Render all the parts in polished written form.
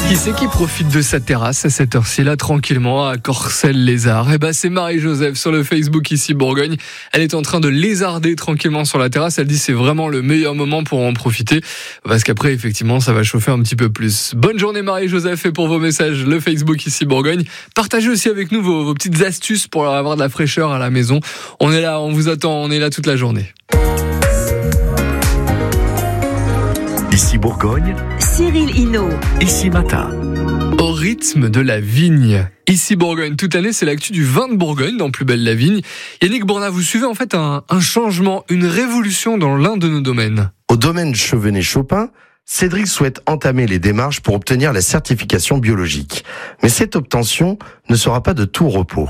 Qui c'est qui profite de sa terrasse à cette heure-ci là tranquillement à Corcelles-Lézard? C'est Marie-Joseph sur le Facebook ici Bourgogne. Elle est en train de lézarder tranquillement sur la terrasse. Elle dit c'est vraiment le meilleur moment pour en profiter parce qu'après effectivement ça va chauffer un petit peu plus. Bonne journée Marie-Joseph et pour vos messages le Facebook ici Bourgogne. Partagez aussi avec nous vos petites astuces pour avoir de la fraîcheur à la maison. On est là, on vous attend, on est là toute la journée. Ici Bourgogne, Cyril Hinault. Ici Matin. Au rythme de la vigne. Ici Bourgogne, toute l'année, c'est l'actu du vin de Bourgogne dans Plus belle la vigne. Yannick Bournat, vous suivez en fait un changement, une révolution dans l'un de nos domaines. Au domaine Chevenay-Chopin, Cédric souhaite entamer les démarches pour obtenir la certification biologique. Mais cette obtention ne sera pas de tout repos.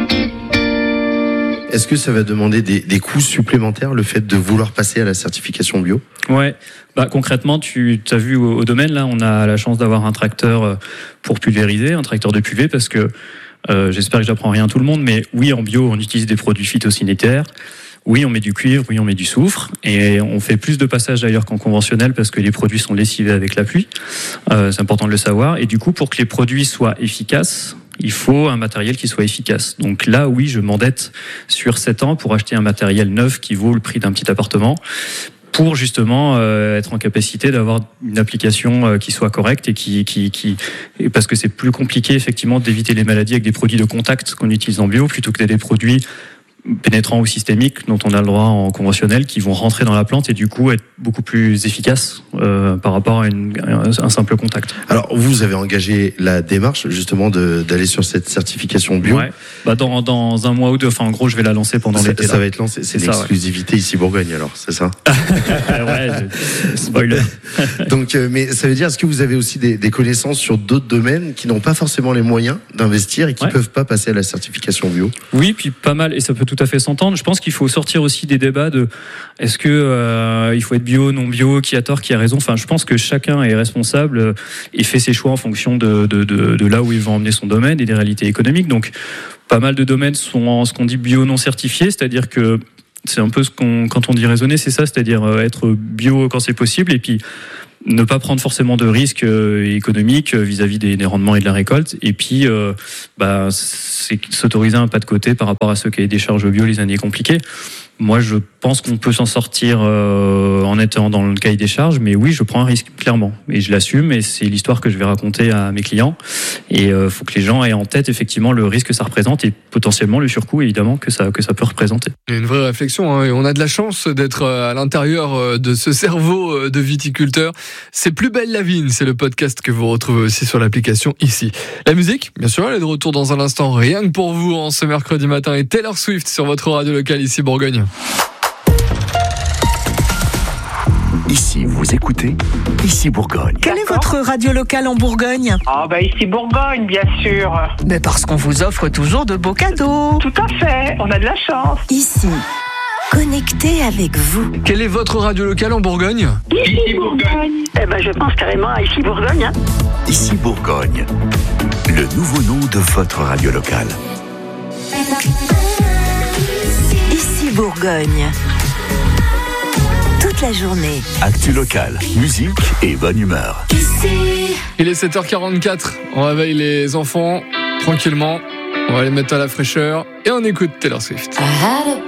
Est-ce que ça va demander des coûts supplémentaires, le fait de vouloir passer à la certification bio ? Ouais, concrètement, tu as vu au domaine, là, on a la chance d'avoir un tracteur pour pulvériser, un tracteur de pulvé, parce que j'espère que j'apprends rien à tout le monde, mais oui, en bio, on utilise des produits phytosanitaires. Oui, on met du cuivre, oui, on met du soufre, et on fait plus de passages d'ailleurs qu'en conventionnel parce que les produits sont lessivés avec la pluie. C'est important de le savoir. Et du coup, pour que les produits soient efficaces, il faut un matériel qui soit efficace. Donc là, oui, je m'endette sur 7 ans pour acheter un matériel neuf qui vaut le prix d'un petit appartement pour justement être en capacité d'avoir une application qui soit correcte et parce que c'est plus compliqué effectivement d'éviter les maladies avec des produits de contact qu'on utilise en bio plutôt que des produits pénétrants ou systémiques dont on a le droit en conventionnel qui vont rentrer dans la plante et du coup être beaucoup plus efficaces par rapport à un simple contact. Alors vous avez engagé la démarche justement d'aller sur cette certification bio. Ouais. Dans un mois ou deux, enfin en gros je vais la lancer pendant l'été. Ça va être lancé, c'est l'exclusivité ici Bourgogne alors, c'est ça? Ouais, spoiler. Donc, mais ça veut dire, est-ce que vous avez aussi des connaissances sur d'autres domaines qui n'ont pas forcément les moyens d'investir et qui peuvent pas passer à la certification bio? Oui, puis pas mal, et ça peut tout à fait s'entendre. Je pense qu'il faut sortir aussi des débats de est-ce que il faut être bio, non bio, qui a tort, qui a raison. Enfin, je pense que chacun est responsable et fait ses choix en fonction de là où il va emmener son domaine et des réalités économiques. Donc, pas mal de domaines sont en ce qu'on dit bio non certifié, c'est-à-dire que c'est un peu quand on dit raisonner, c'est ça, c'est-à-dire être bio quand c'est possible et puis ne pas prendre forcément de risques économiques vis-à-vis des rendements et de la récolte. Et puis, c'est s'autoriser un pas de côté par rapport à ce cahier des charges bio les années compliquées. Moi, je pense qu'on peut s'en sortir en étant dans le cahier des charges, mais oui, je prends un risque, clairement. Et je l'assume, et c'est l'histoire que je vais raconter à mes clients. Et faut que les gens aient en tête, effectivement, le risque que ça représente et potentiellement le surcoût, évidemment, que ça peut représenter. Il y a une vraie réflexion, hein, et on a de la chance d'être à l'intérieur de ce cerveau de viticulteur. C'est Plus belle la vigne, c'est le podcast que vous retrouvez aussi sur l'application ici. La musique, bien sûr, elle est de retour dans un instant, rien que pour vous, en ce mercredi matin, et Taylor Swift sur votre radio locale ici Bourgogne. Ici vous écoutez, Ici Bourgogne. Quelle est votre radio locale en Bourgogne? Ici Bourgogne, bien sûr. Mais parce qu'on vous offre toujours de beaux cadeaux. Tout à fait, on a de la chance. Ici, connecté avec vous. Quelle est votre radio locale en Bourgogne? Ici Bourgogne. Je pense carrément à Ici Bourgogne. Ici Bourgogne, le nouveau nom de votre radio locale. Ici Bourgogne. Toute la journée. Actu locale, musique et bonne humeur. Il est 7h44, on réveille les enfants tranquillement, on va les mettre à la fraîcheur et on écoute Taylor Swift.